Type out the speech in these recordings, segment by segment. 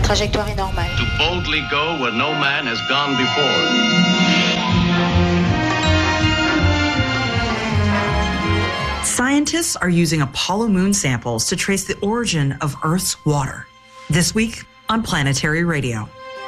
trajectoire est normale. To boldly go where no man has gone before. Scientists are using Apollo moon samples to trace the origin of Earth's water. This week on Planetary Radio.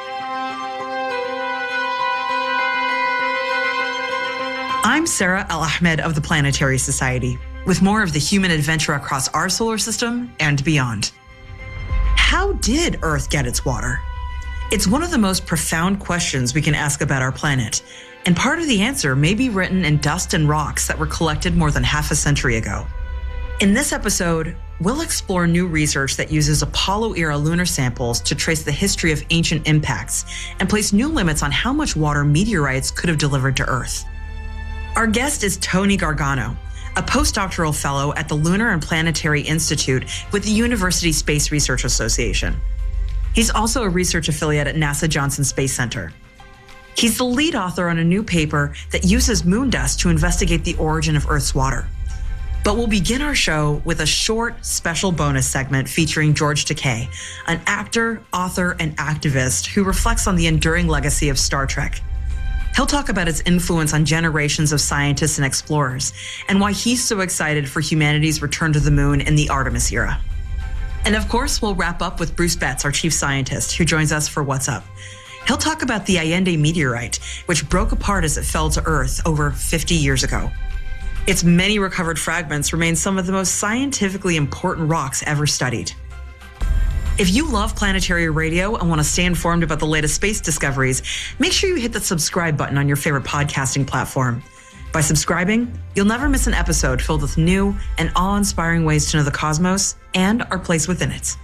I'm Sarah El-Ahmed of the Planetary Society, with more of the human adventure across our solar system and beyond. How did Earth get its water? It's one of the most profound questions we can ask about our planet, and part of the answer may be written in dust and rocks that were collected more than half a century ago. In this episode, we'll explore new research that uses Apollo-era lunar samples to trace the history of ancient impacts and place new limits on how much water meteorites could have delivered to Earth. Our guest is Tony Gargano, a postdoctoral fellow at the Lunar and Planetary Institute with the University Space Research Association. He's also a research affiliate at NASA Johnson Space Center. He's the lead author on a new paper that uses moon dust to investigate the origin of Earth's water. But we'll begin our show with a short, special bonus segment featuring George Takei, an actor, author, and activist who reflects on the enduring legacy of Star Trek. He'll talk about its influence on generations of scientists and explorers, and why he's so excited for humanity's return to the moon in the Artemis era. And of course, we'll wrap up with Bruce Betts, our chief scientist, who joins us for What's Up. He'll talk about the Allende meteorite, which broke apart as it fell to Earth over 50 years ago. Its many recovered fragments remain some of the most scientifically important rocks ever studied. If you love Planetary Radio and want to stay informed about the latest space discoveries, make sure you hit the subscribe button on your favorite podcasting platform. By subscribing, you'll never miss an episode filled with new and awe-inspiring ways to know the cosmos and our place within it.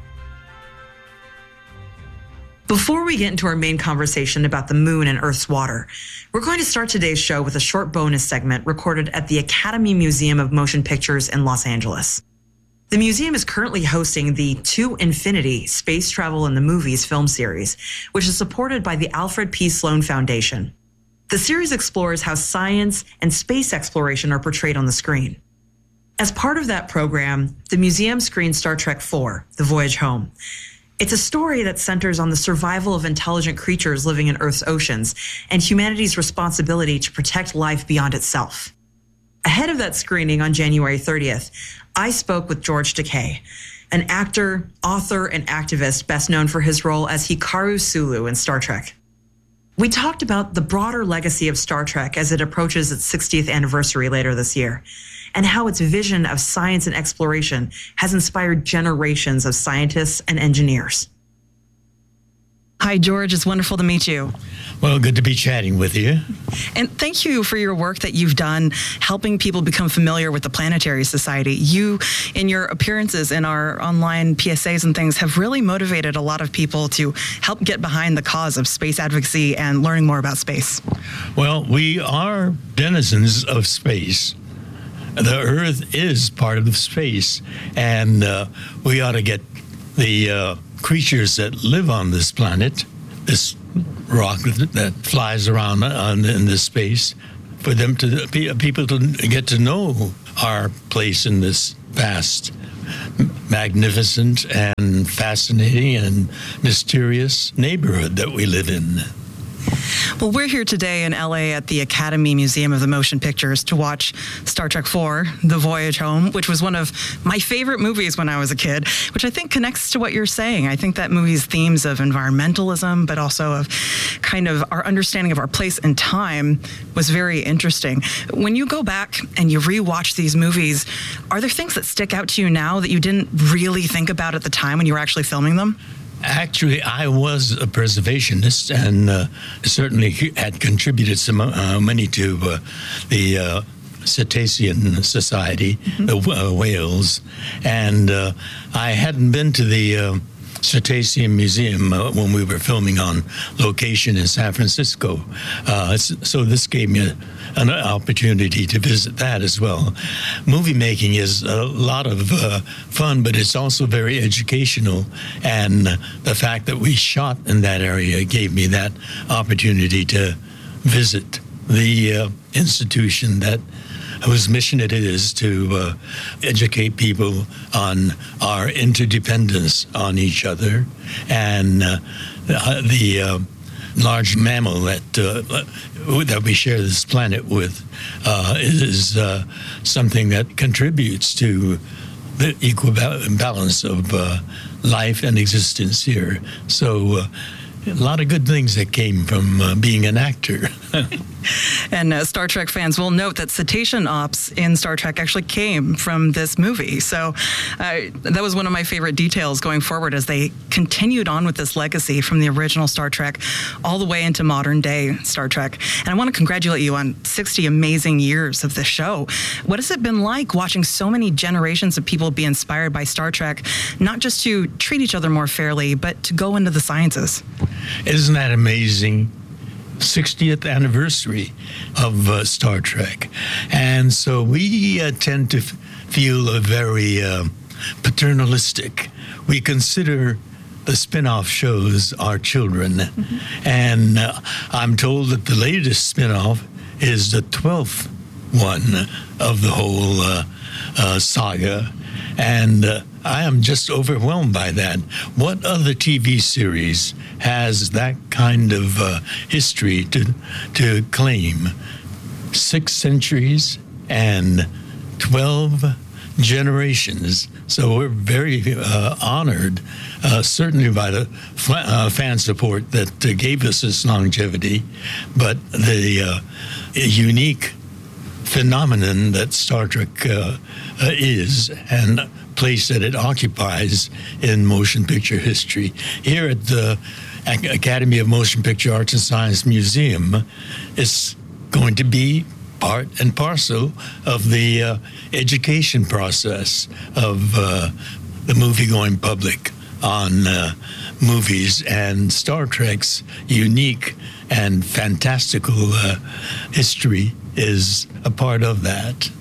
Before we get into our main conversation about the moon and Earth's water, we're going to start today's show with a short bonus segment recorded at the Academy Museum of Motion Pictures in Los Angeles. The museum is currently hosting the To Infinity Space Travel in the Movies film series, which is supported by the Alfred P. Sloan Foundation. The series explores how science and space exploration are portrayed on the screen. As part of that program, the museum screened Star Trek IV, The Voyage Home. It's a story that centers on the survival of intelligent creatures living in Earth's oceans and humanity's responsibility to protect life beyond itself. Ahead of that screening on January 30th, I spoke with George Takei, an actor, author, and activist best known for his role as Hikaru Sulu in Star Trek. We talked about the broader legacy of Star Trek as it approaches its 60th anniversary later this year, and how its vision of science and exploration has inspired generations of scientists and engineers. Hi, George. It's wonderful to meet you. Well, good to be chatting with you. And thank you for your work that you've done helping people become familiar with the Planetary Society. You, in your appearances in our online PSAs and things, have really motivated a lot of people to help get behind the cause of space advocacy and learning more about space. Well, we are denizens of space. The Earth is part of space, and we ought to get the creatures that live on this planet, this rock that flies around in this space, for them to people to get to know our place in this vast, magnificent, and fascinating and mysterious neighborhood that we live in. Well, we're here today in LA at the Academy Museum of the Motion Pictures to watch Star Trek IV, The Voyage Home, which was one of my favorite movies when I was a kid, which I think connects to what you're saying. I think that movie's themes of environmentalism, but also of kind of our understanding of our place and time was very interesting. When you go back and you rewatch these movies, are there things that stick out to you now that you didn't really think about at the time when you were actually filming them? Actually, I was a preservationist and certainly had contributed some money to the Cetacean Society, the whales. And I hadn't been to the Cetacean Museum when we were filming on location in San Francisco. So this gave me an opportunity to visit that as well. Movie making is a lot of fun, but it's also very educational. And the fact that we shot in that area gave me that opportunity to visit the institution that whose mission it is to educate people on our interdependence on each other, and the large mammal that we share this planet with is something that contributes to the equal balance of life and existence here. So a lot of good things that came from being an actor. And Star Trek fans will note that cetacean ops in Star Trek actually came from this movie. So that was one of my favorite details going forward as they continued on with this legacy from the original Star Trek all the way into modern day Star Trek. And I want to congratulate you on 60 amazing years of this show. What has it been like watching so many generations of people be inspired by Star Trek, not just to treat each other more fairly, but to go into the sciences? Isn't that amazing? 60th anniversary of Star Trek. And so we tend to feel very paternalistic. We consider the spin-off shows our children. Mm-hmm. And I'm told that the latest spin-off is the 12th one of the whole saga. And I am just overwhelmed by that. What other TV series has that kind of history to claim? 6 centuries and 12 generations. So we're very honored, certainly by the fan support that gave us this longevity, but the unique phenomenon that Star Trek is, and place that it occupies in motion picture history. Here at the Academy of Motion Picture Arts and Science Museum, it's going to be part and parcel of the education process of the movie-going public on movies, and Star Trek's unique and fantastical history is a part of that.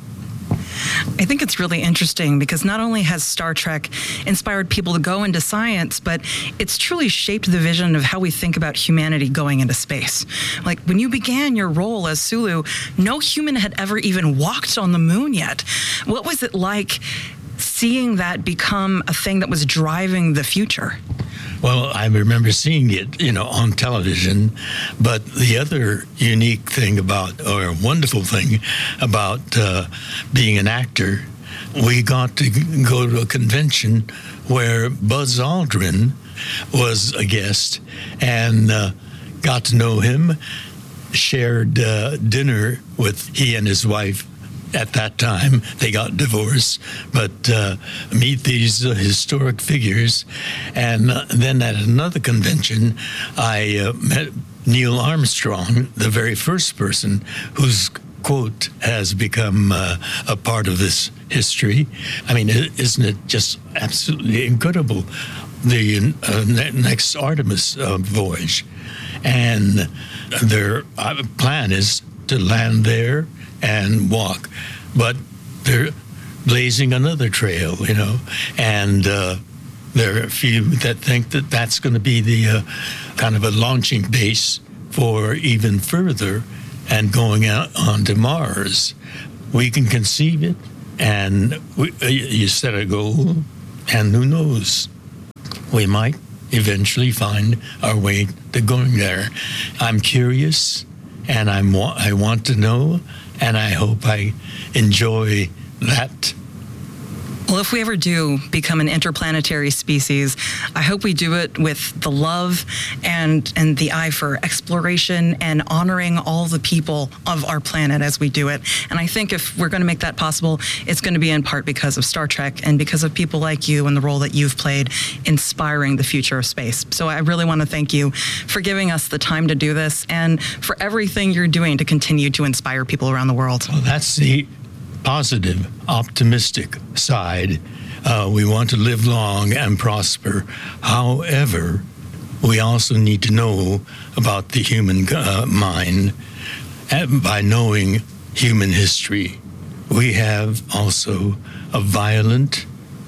I think it's really interesting because not only has Star Trek inspired people to go into science, but it's truly shaped the vision of how we think about humanity going into space. Like when you began your role as Sulu, no human had ever even walked on the moon yet. What was it like seeing that become a thing that was driving the future? Well, I remember seeing it, on television. But the other unique thing or wonderful thing about being an actor, we got to go to a convention where Buzz Aldrin was a guest, and got to know him, shared dinner with he and his wife. At that time, they got divorced, but meet these historic figures. And then at another convention, I met Neil Armstrong, the very first person whose quote has become a part of this history. I mean, isn't it just absolutely incredible? The next Artemis voyage. And their plan is to land there and walk, but they're blazing another trail, and there are a few that think that that's going to be the kind of a launching base for even further and going out onto Mars. We can conceive it, and you set a goal, and who knows, we might eventually find our way to going there. I'm curious, and I want to know, and I hope I enjoy that. Well, if we ever do become an interplanetary species, I hope we do it with the love and the eye for exploration and honoring all the people of our planet as we do it. And I think if we're going to make that possible, it's going to be in part because of Star Trek and because of people like you and the role that you've played inspiring the future of space. So I really want to thank you for giving us the time to do this and for everything you're doing to continue to inspire people around the world. Well, that's the positive, optimistic side. We want to live long and prosper. However, we also need to know about the human mind. And by knowing human history, we have also a violent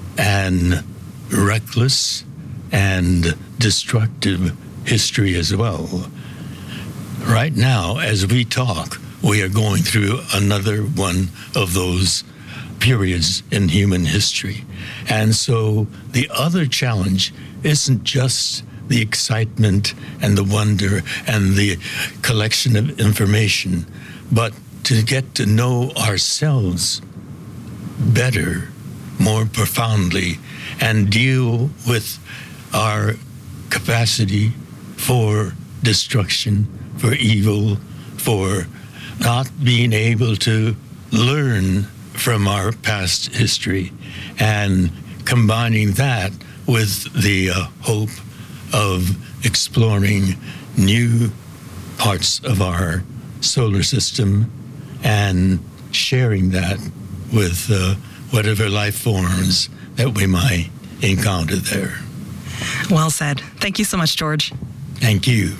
and reckless and destructive history as well. Right now, as we talk, we are going through another one of those periods in human history. And so the other challenge isn't just the excitement and the wonder and the collection of information, but to get to know ourselves better, more profoundly, and deal with our capacity for destruction, for evil, for not being able to learn from our past history, and combining that with the hope of exploring new parts of our solar system and sharing that with whatever life forms that we might encounter there. Well said. Thank you so much, George. Thank you.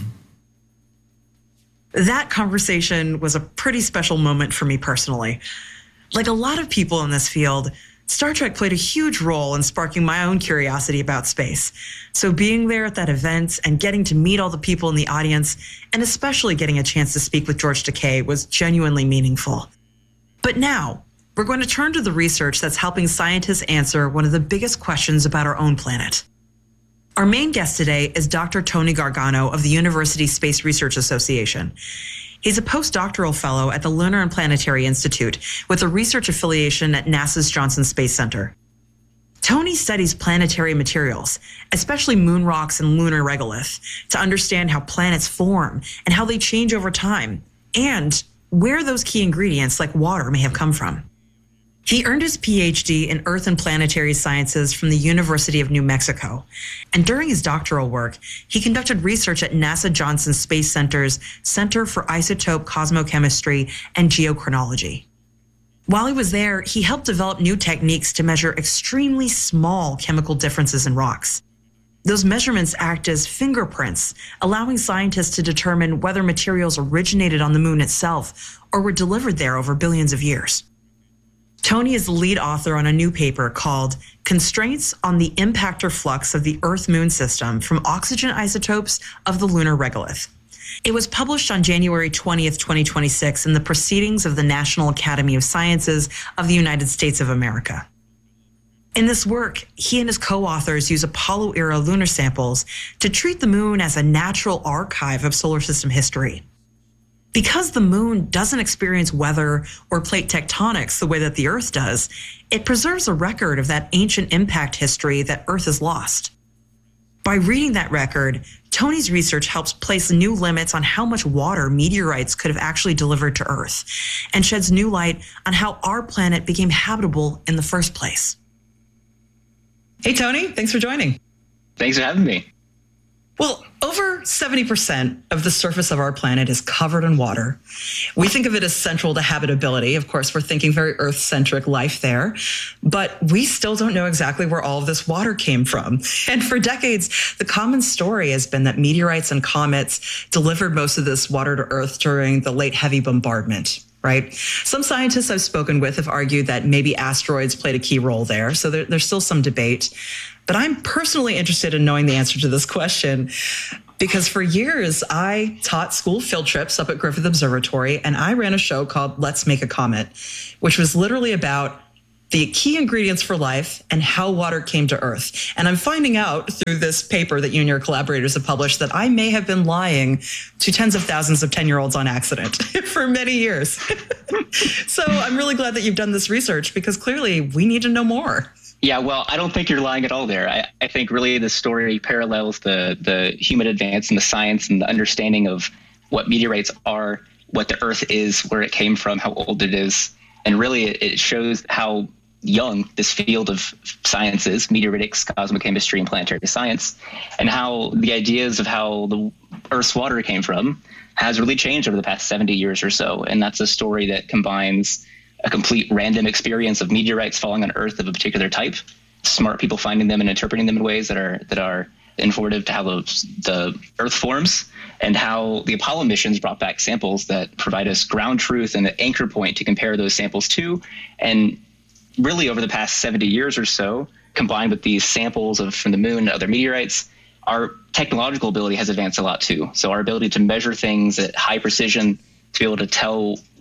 That conversation was a pretty special moment for me personally. Like a lot of people in this field, Star Trek played a huge role in sparking my own curiosity about space. So being there at that event and getting to meet all the people in the audience, and especially getting a chance to speak with George Takei, was genuinely meaningful. But now, we're going to turn to the research that's helping scientists answer one of the biggest questions about our own planet. Our main guest today is Dr. Tony Gargano of the University Space Research Association. He's a postdoctoral fellow at the Lunar and Planetary Institute with a research affiliation at NASA's Johnson Space Center. Tony studies planetary materials, especially moon rocks and lunar regolith, to understand how planets form and how they change over time, and where those key ingredients like water may have come from. He earned his PhD in Earth and Planetary Sciences from the University of New Mexico. And during his doctoral work, he conducted research at NASA Johnson Space Center's Center for Isotope Cosmochemistry and Geochronology. While he was there, he helped develop new techniques to measure extremely small chemical differences in rocks. Those measurements act as fingerprints, allowing scientists to determine whether materials originated on the moon itself or were delivered there over billions of years. Tony is the lead author on a new paper called Constraints on the Impactor Flux of the Earth-Moon System from Oxygen Isotopes of the Lunar Regolith. It was published on January 20th, 2026 in the Proceedings of the National Academy of Sciences of the United States of America. In this work, he and his co-authors use Apollo-era lunar samples to treat the moon as a natural archive of solar system history. Because the moon doesn't experience weather or plate tectonics the way that the Earth does, it preserves a record of that ancient impact history that Earth has lost. By reading that record, Tony's research helps place new limits on how much water meteorites could have actually delivered to Earth, and sheds new light on how our planet became habitable in the first place. Hey, Tony, thanks for joining. Thanks for having me. Well, over 70% of the surface of our planet is covered in water. We think of it as central to habitability. Of course, we're thinking very Earth-centric life there, but we still don't know exactly where all of this water came from. And for decades, the common story has been that meteorites and comets delivered most of this water to Earth during the late heavy bombardment. Right? Some scientists I've spoken with have argued that maybe asteroids played a key role there, so there's still some debate. But I'm personally interested in knowing the answer to this question because for years I taught school field trips up at Griffith Observatory, and I ran a show called Let's Make a Comet, which was literally about the key ingredients for life and how water came to Earth. And I'm finding out through this paper that you and your collaborators have published that I may have been lying to tens of thousands of 10-year-olds on accident for many years. So I'm really glad that you've done this research because clearly we need to know more. Yeah, well, I don't think you're lying at all there. I think really the story parallels the human advance in the science and the understanding of what meteorites are, what the Earth is, where it came from, how old it is. And really it shows how young this field of science is, meteoritics, cosmochemistry, and planetary science, and how the ideas of how the Earth's water came from has really changed over the past 70 years or so. And that's a story that combines a complete random experience of meteorites falling on Earth of a particular type, smart people finding them and interpreting them in ways that are informative to how the Earth forms, and how the Apollo missions brought back samples that provide us ground truth and an anchor point to compare those samples to. And really over the past 70 years or so, combined with these samples from the moon and other meteorites, our technological ability has advanced a lot too. So our ability to measure things at high precision, to be able to tell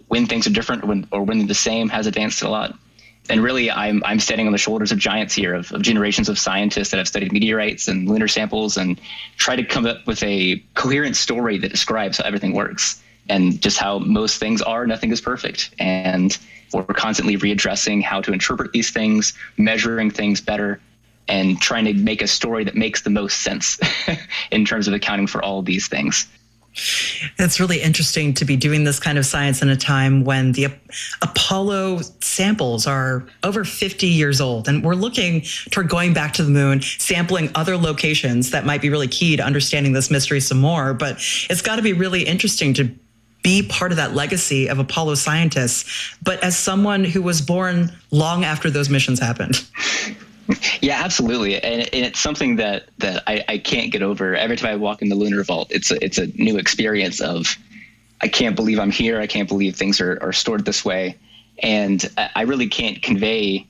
when things are different or when they're the same has advanced a lot. And really, I'm standing on the shoulders of giants here, of generations of scientists that have studied meteorites and lunar samples and try to come up with a coherent story that describes how everything works and just how most things are. Nothing is perfect. And we're constantly readdressing how to interpret these things, measuring things better, and trying to make a story that makes the most sense in terms of accounting for all of these things. It's really interesting to be doing this kind of science in a time when the Apollo samples are over 50 years old. And we're looking toward going back to the moon, sampling other locations that might be really key to understanding this mystery some more. But it's got to be really interesting to be part of that legacy of Apollo scientists, but as someone who was born long after those missions happened. Yeah, absolutely. And it's something that I can't get over. Every time I walk in the lunar vault, it's a new experience of, I can't believe I'm here. I can't believe things are stored this way. And I really can't convey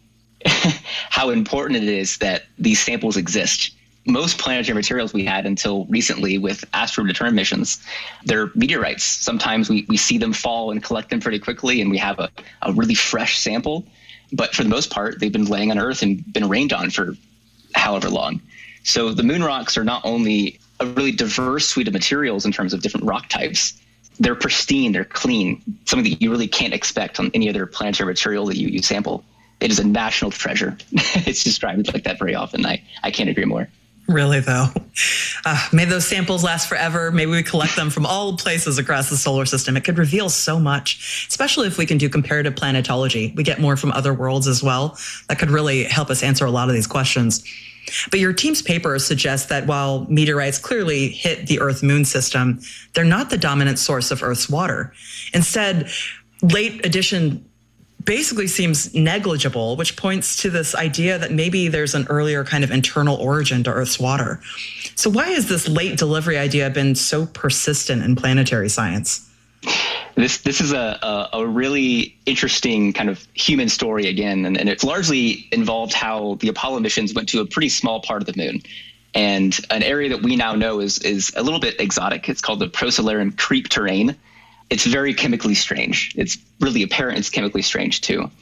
how important it is that these samples exist. Most planetary materials we had until recently with asteroid return missions, they're meteorites. Sometimes we see them fall and collect them pretty quickly, and we have a really fresh sample. But for the most part, they've been laying on Earth and been rained on for however long. So the moon rocks are not only a really diverse suite of materials in terms of different rock types, they're pristine, they're clean, something that you really can't expect on any other planetary material that you sample. It is a national treasure. It's described like that very often. I can't agree more. Really, though. May those samples last forever. Maybe we collect them from all places across the solar system. It could reveal so much, especially if we can do comparative planetology. We get more from other worlds as well. That could really help us answer a lot of these questions. But your team's paper suggests that while meteorites clearly hit the Earth-Moon system, they're not the dominant source of Earth's water. Instead, late addition basically seems negligible, which points to this idea that maybe there's an earlier kind of internal origin to Earth's water. So why has this late delivery idea been so persistent in planetary science? This is a really interesting kind of human story again, and it's largely involved how the Apollo missions went to a pretty small part of the moon. And an area that we now know is a little bit exotic. It's called the Procellarum creep terrain. It's very chemically strange. It's really apparent it's chemically strange too.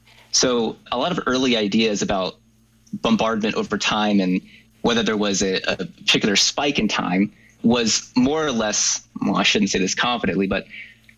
So a lot of early ideas about bombardment over time and whether there was a particular spike in time was more or less, well, I shouldn't say this confidently, but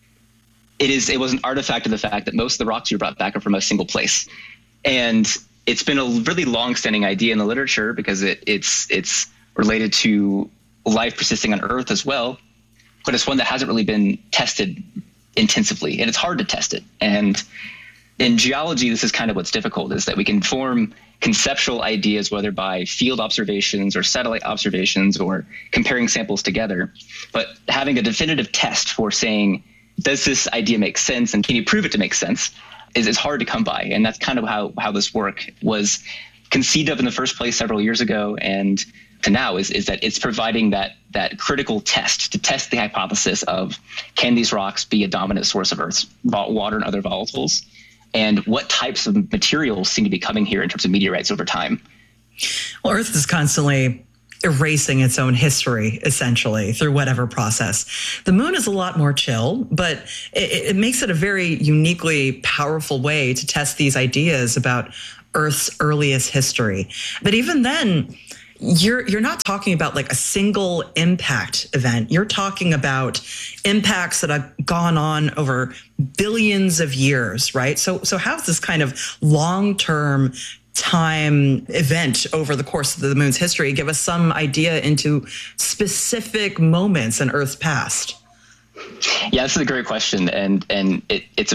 it was an artifact of the fact that most of the rocks you brought back are from a single place. And it's been a really long-standing idea in the literature because it's related to life persisting on Earth as well. But it's one that hasn't really been tested intensively, and it's hard to test it. And in geology, this is kind of what's difficult, is that we can form conceptual ideas, whether by field observations or satellite observations or comparing samples together. But having a definitive test for saying, does this idea make sense and can you prove it to make sense is hard to come by. And that's kind of how this work was conceived of in the first place several years ago, and to now is that it's providing that critical test to test the hypothesis of, can these rocks be a dominant source of Earth's water and other volatiles, and what types of materials seem to be coming here in terms of meteorites over time. Well, Earth is constantly erasing its own history, essentially, through whatever process. The moon is a lot more chill, but it makes it a very uniquely powerful way to test these ideas about Earth's earliest history. But even then, you're not talking about like a single impact event. You're talking about impacts that have gone on over billions of years, right? So how's this kind of long-term time event over the course of the moon's history give us some idea into specific moments in Earth's past? Yeah, this is a great question, and it's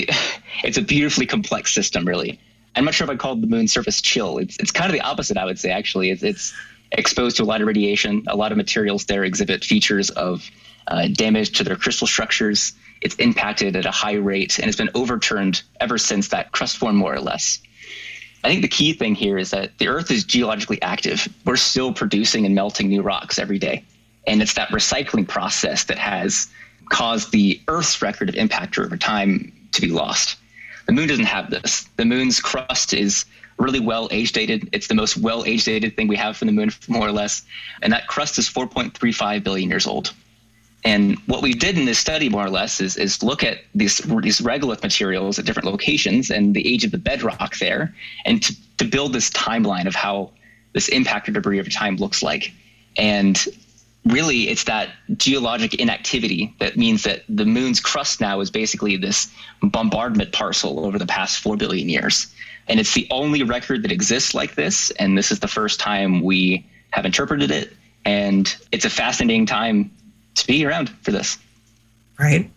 a beautifully complex system, really. I'm not sure if I'd call the moon's surface chill. It's kind of the opposite, I would say, actually. It's exposed to a lot of radiation. A lot of materials there exhibit features of damage to their crystal structures. It's impacted at a high rate, and it's been overturned ever since that crust formed, more or less. I think the key thing here is that the Earth is geologically active. We're still producing and melting new rocks every day. And it's that recycling process that has caused the Earth's record of impact over time to be lost. The moon doesn't have this. The moon's crust is really well age-dated. It's the most well age-dated thing we have from the moon, more or less. And that crust is 4.35 billion years old. And what we did in this study, more or less, is look at these regolith materials at different locations and the age of the bedrock there, and to build this timeline of how this impactor debris over time looks like. And really, it's that geologic inactivity that means that the moon's crust now is basically this bombardment parcel over the past 4 billion years. And it's the only record that exists like this, and this is the first time we have interpreted it. And it's a fascinating time to be around for this. Right.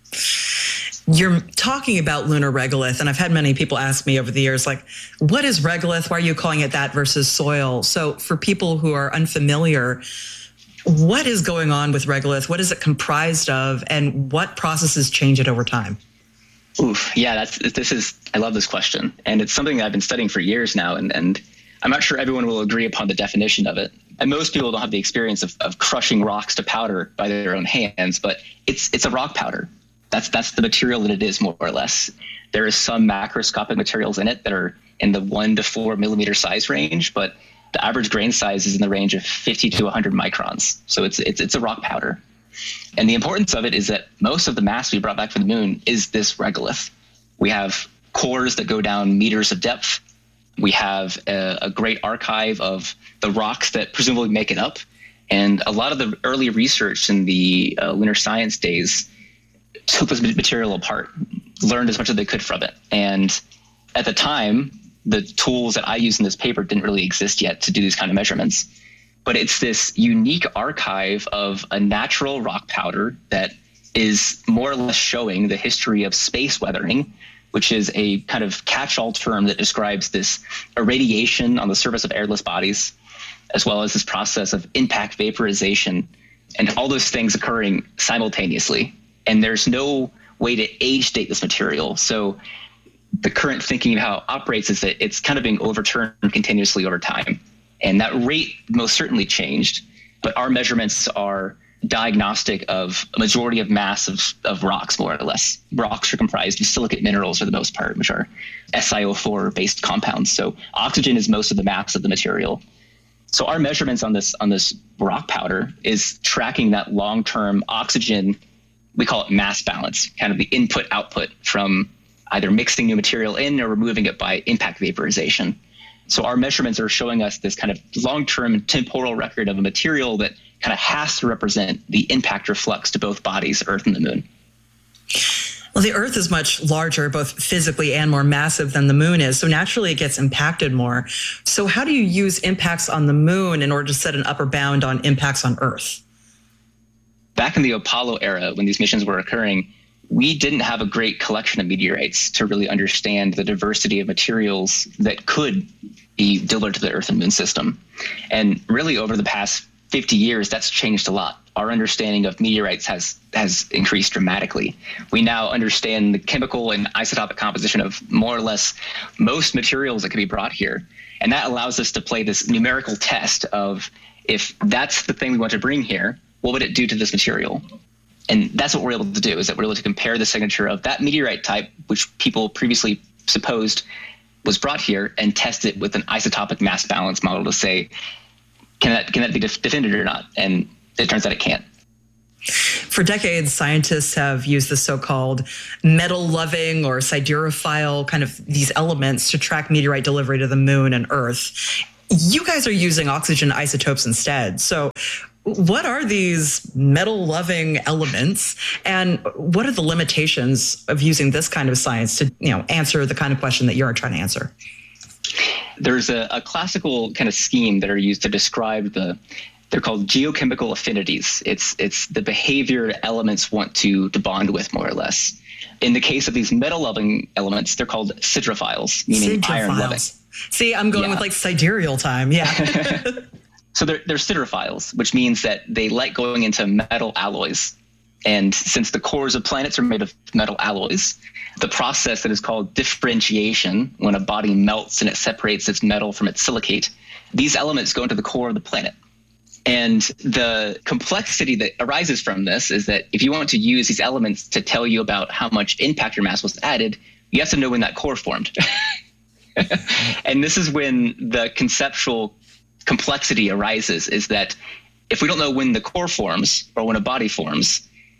You're talking about lunar regolith, and I've had many people ask me over the years, like, what is regolith? Why are you calling it that versus soil? So for people who are unfamiliar, what is going on with regolith? What is it comprised of, and what processes change it over time? Oof, yeah, I love this question. And it's something that I've been studying for years now, and I'm not sure everyone will agree upon the definition of it. And most people don't have the experience of crushing rocks to powder by their own hands, but it's a rock powder. That's the material that it is, more or less. There is some macroscopic materials in it that are in the 1 to 4 millimeter size range, but the average grain size is in the range of 50 to 100 microns. So it's a rock powder. And the importance of it is that most of the mass we brought back from the moon is this regolith. We have cores that go down meters of depth. We have a great archive of the rocks that presumably make it up. And a lot of the early research in the lunar science days took this material apart, learned as much as they could from it. And at the time, the tools that I use in this paper didn't really exist yet to do these kind of measurements. But it's this unique archive of a natural rock powder that is more or less showing the history of space weathering, which is a kind of catch-all term that describes this irradiation on the surface of airless bodies, as well as this process of impact vaporization, and all those things occurring simultaneously. And there's no way to age date this material. So the current thinking of how it operates is that it's kind of being overturned continuously over time. And that rate most certainly changed, but our measurements are diagnostic of a majority of mass of rocks, more or less. Rocks are comprised of silicate minerals for the most part, which are SiO4 based compounds. So oxygen is most of the mass of the material. So our measurements on this rock powder is tracking that long-term oxygen, we call it mass balance, kind of the input output from either mixing new material in or removing it by impact vaporization. So our measurements are showing us this kind of long-term temporal record of a material that kind of has to represent the impactor flux to both bodies, Earth and the moon. Well, the Earth is much larger, both physically and more massive than the moon is. So naturally it gets impacted more. So how do you use impacts on the moon in order to set an upper bound on impacts on Earth? Back in the Apollo era, when these missions were occurring, we didn't have a great collection of meteorites to really understand the diversity of materials that could be delivered to the Earth and Moon system. And really over the past 50 years, that's changed a lot. Our understanding of meteorites has increased dramatically. We now understand the chemical and isotopic composition of more or less most materials that can be brought here. And that allows us to play this numerical test of, if that's the thing we want to bring here, what would it do to this material? And that's what we're able to do, is that we're able to compare the signature of that meteorite type, which people previously supposed was brought here, and test it with an isotopic mass balance model to say, can that be defended or not? And it turns out it can't. For decades, scientists have used the so-called metal-loving or siderophile kind of these elements to track meteorite delivery to the moon and Earth. You guys are using oxygen isotopes instead. So what are these metal-loving elements, and what are the limitations of using this kind of science to, answer the kind of question that you're trying to answer? There's a classical kind of scheme that are used to describe they're called geochemical affinities. It's the behavior elements want to bond with, more or less. In the case of these metal-loving elements, they're called sidrophiles, meaning iron-loving. See, I'm going with like sidereal time. Yeah. So they're sidrophiles, which means that they like going into metal alloys. And since the cores of planets are made of metal alloys, the process that is called differentiation, when a body melts and it separates its metal from its silicate, these elements go into the core of the planet. And the complexity that arises from this is that if you want to use these elements to tell you about how much impactor mass was added, you have to know when that core formed. And this is when the conceptual complexity arises, is that if we don't know when the core forms or when a body forms,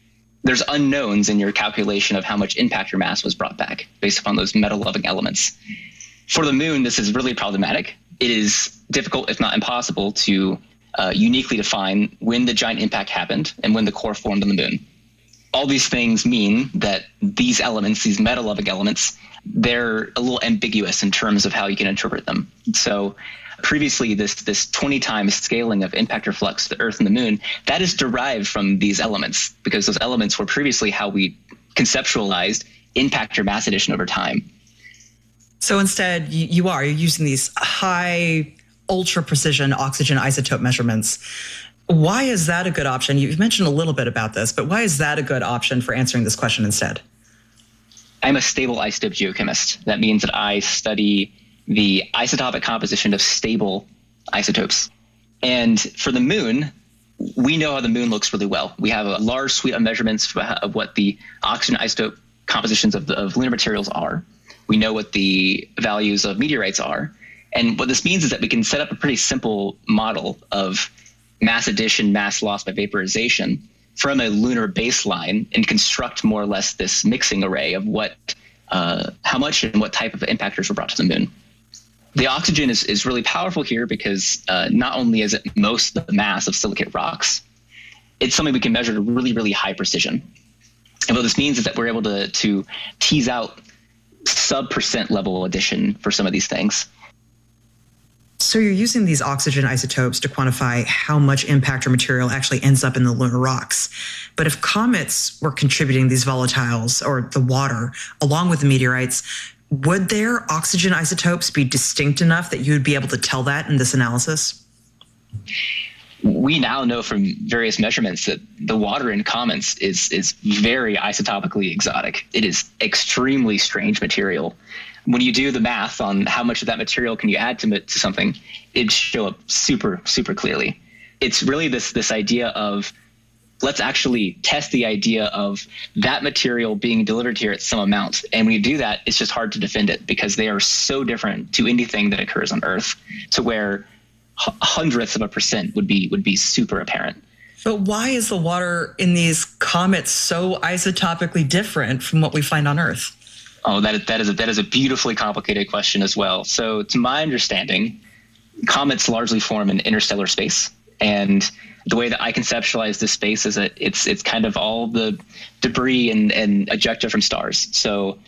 there's unknowns in your calculation of how much impactor mass was brought back based upon those metal-loving elements. For the moon, this is really problematic. It is difficult, if not impossible, to uniquely define when the giant impact happened and when the core formed on the moon. All these things mean that these elements, these metal-loving elements, they're a little ambiguous in terms of how you can interpret them. So previously, this 20 times scaling of impactor flux to the Earth and the moon, that is derived from these elements, because those elements were previously how we conceptualized impactor mass addition over time. So instead, you're using these high, ultra precision oxygen isotope measurements. Why is that a good option? You've mentioned a little bit about this, but why is that a good option for answering this question instead? I'm a stable isotope geochemist. That means that I study the isotopic composition of stable isotopes. And for the moon, we know how the moon looks really well. We have a large suite of measurements of what the oxygen isotope compositions of lunar materials are. We know what the values of meteorites are. And what this means is that we can set up a pretty simple model of mass addition, mass loss by vaporization from a lunar baseline and construct more or less this mixing array of how much and what type of impactors were brought to the moon. The oxygen is really powerful here because not only is it most of the mass of silicate rocks, it's something we can measure at really, really high precision. And what this means is that we're able to tease out sub% level addition for some of these things. So you're using these oxygen isotopes to quantify how much impactor material actually ends up in the lunar rocks. But if comets were contributing these volatiles or the water along with the meteorites, would their oxygen isotopes be distinct enough that you would be able to tell that in this analysis? We now know from various measurements that the water in comets is very isotopically exotic. It is extremely strange material. When you do the math on how much of that material can you add to something, it'd show up super, super clearly. It's really this idea of, let's actually test the idea of that material being delivered here at some amount. And when you do that, it's just hard to defend it because they are so different to anything that occurs on Earth, to where hundredths of a percent would be super apparent. But why is the water in these comets so isotopically different from what we find on Earth? Oh, that is a beautifully complicated question as well. So to my understanding, comets largely form in interstellar space. And the way that I conceptualize this space is that it's kind of all the debris and ejecta from stars. So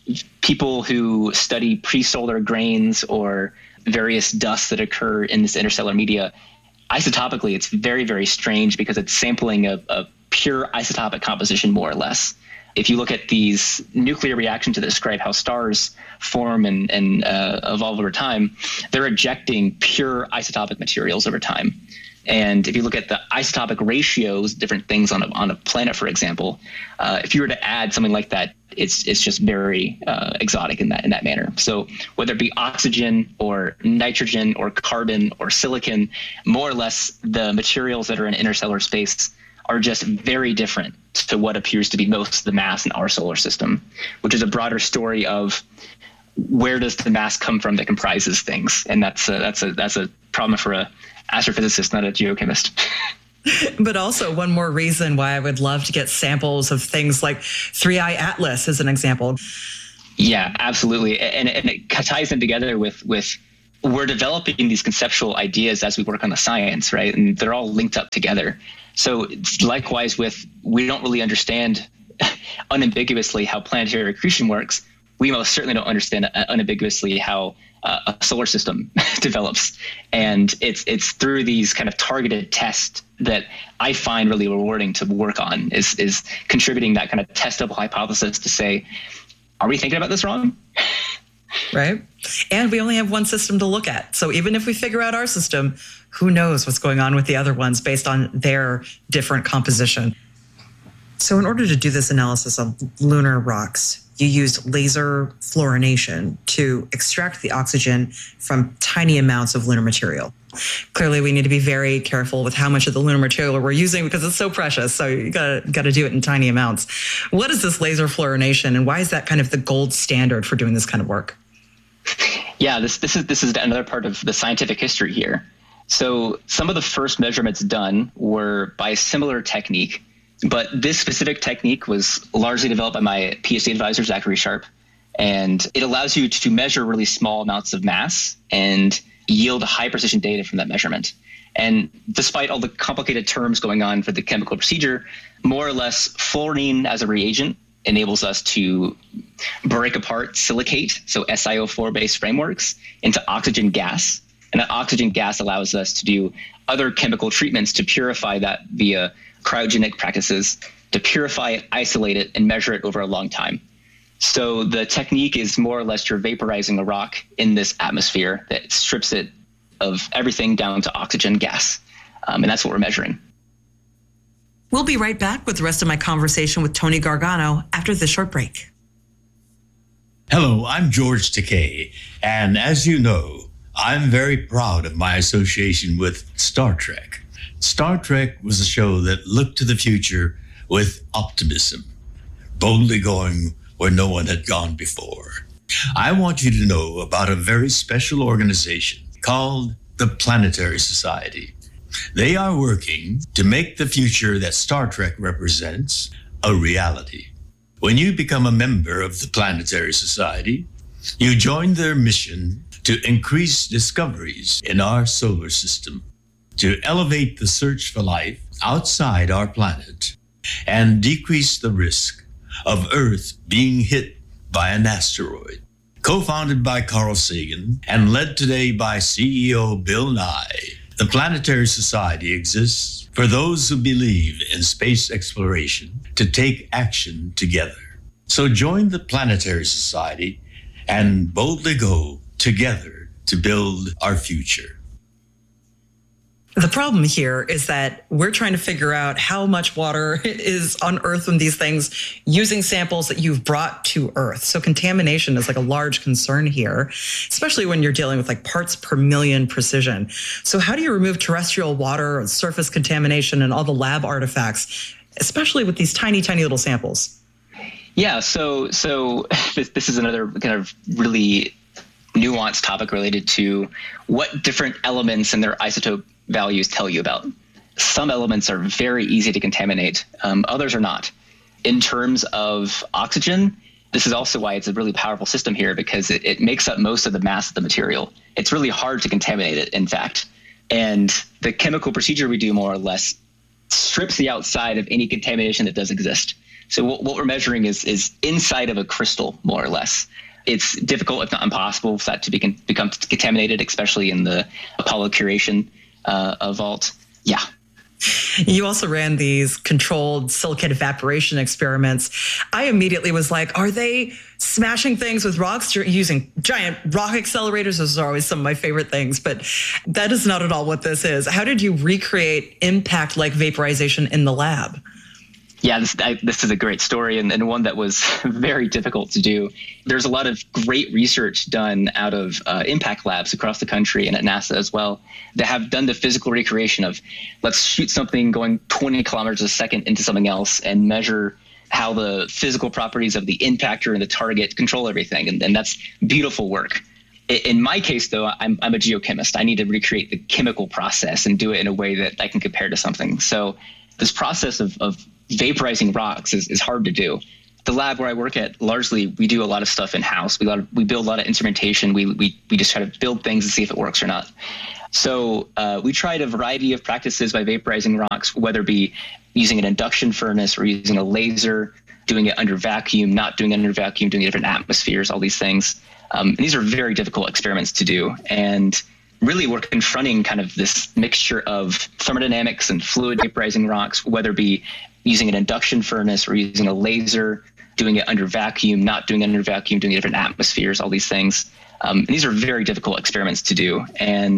people who study pre-solar grains or various dusts that occur in this interstellar media, isotopically, it's very, very strange because it's sampling a pure isotopic composition, more or less. If you look at these nuclear reactions to describe how stars form and evolve over time, they're ejecting pure isotopic materials over time. And if you look at the isotopic ratios, different things on a planet, for example, if you were to add something like that, it's just very exotic in that manner. So whether it be oxygen or nitrogen or carbon or silicon, more or less the materials that are in interstellar space are just very different to what appears to be most of the mass in our solar system, which is a broader story of where does the mass come from that comprises things, and that's a problem for a astrophysicist, not a geochemist. But also one more reason why I would love to get samples of things like 3I Atlas as an example. Yeah, absolutely, and it ties them together with we're developing these conceptual ideas as we work on the science, right? And they're all linked up together. So likewise we don't really understand unambiguously how planetary accretion works. We most certainly don't understand unambiguously how a solar system develops. And it's through these kind of targeted tests that I find really rewarding to work on, is contributing that kind of testable hypothesis to say, are we thinking about this wrong? Right. And we only have one system to look at. So even if we figure out our system, who knows what's going on with the other ones based on their different composition. So in order to do this analysis of lunar rocks, you used laser fluorination to extract the oxygen from tiny amounts of lunar material. Clearly, we need to be very careful with how much of the lunar material we're using because it's so precious. So you gotta do it in tiny amounts. What is this laser fluorination, and why is that kind of the gold standard for doing this kind of work? Yeah, this is another part of the scientific history here. So some of the first measurements done were by a similar technique But this specific technique was largely developed by my PhD advisor, Zachary Sharp. And it allows you to measure really small amounts of mass and yield high precision data from that measurement. And despite all the complicated terms going on for the chemical procedure, more or less fluorine as a reagent enables us to break apart silicate, so SiO4-based frameworks, into oxygen gas. And that oxygen gas allows us to do other chemical treatments to purify that via cryogenic practices, to purify it, isolate it, and measure it over a long time. So the technique is more or less you're vaporizing a rock in this atmosphere that strips it of everything down to oxygen gas. And that's what we're measuring. We'll be right back with the rest of my conversation with Tony Gargano after this short break. Hello, I'm George Takei, and as you know, I'm very proud of my association with Star Trek. Star Trek was a show that looked to the future with optimism, boldly going where no one had gone before. I want you to know about a very special organization called the Planetary Society. They are working to make the future that Star Trek represents a reality. When you become a member of the Planetary Society, you join their mission to increase discoveries in our solar system, to elevate the search for life outside our planet, and decrease the risk of Earth being hit by an asteroid. Co-founded by Carl Sagan and led today by CEO Bill Nye, the Planetary Society exists for those who believe in space exploration to take action together. So join the Planetary Society and boldly go together to build our future. The problem here is that we're trying to figure out how much water is on Earth from these things using samples that you've brought to Earth. So contamination is like a large concern here, especially when you're dealing with like parts per million precision. So how do you remove terrestrial water and surface contamination and all the lab artifacts, especially with these tiny, tiny little samples? Yeah, so this is another kind of really nuanced topic related to what different elements and their isotope values tell you about. Some elements are very easy to contaminate, others are not. In terms of oxygen, this is also why it's a really powerful system here, because it makes up most of the mass of the material. It's really hard to contaminate it, in fact. And the chemical procedure we do more or less strips the outside of any contamination that does exist. So what we're measuring is inside of a crystal, more or less. It's difficult, if not impossible, for that to become contaminated, especially in the Apollo curation vault. Yeah. You also ran these controlled silicate evaporation experiments. I immediately was like, are they smashing things with rocks? You're using giant rock accelerators. Those are always some of my favorite things, but that is not at all what this is. How did you recreate impact like vaporization in the lab? Yeah, this is a great story and one that was very difficult to do. There's a lot of great research done out of impact labs across the country and at NASA as well that have done the physical recreation of let's shoot something going 20 kilometers a second into something else and measure how the physical properties of the impactor and the target control everything. And that's beautiful work. In my case, though, I'm a geochemist. I need to recreate the chemical process and do it in a way that I can compare to something. So this process of vaporizing rocks is hard to do. The lab where I work at, largely, we do a lot of stuff in-house. We build a lot of instrumentation. We just try to build things and see if it works or not. So we tried a variety of practices by vaporizing rocks, whether it be using an induction furnace or using a laser, doing it under vacuum, not doing it under vacuum, doing it in different atmospheres, all these things. And these are very difficult experiments to do. And really, we're confronting kind of this mixture of thermodynamics and fluid vaporizing rocks, whether it be using an induction furnace or using a laser, doing it under vacuum, not doing it under vacuum, doing it in different atmospheres, all these things. And these are very difficult experiments to do. And